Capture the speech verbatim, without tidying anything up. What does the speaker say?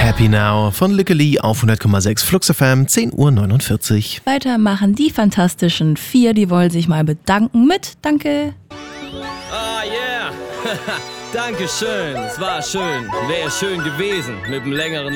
Happy Now von Lykke Li auf hundert Komma sechs Flux F M, zehn Uhr neunundvierzig. Weiter machen die Fantastischen Vier, die wollen sich mal bedanken mit Danke. Ah, yeah. Dankeschön, es war schön. Wäre schön gewesen mit einem längeren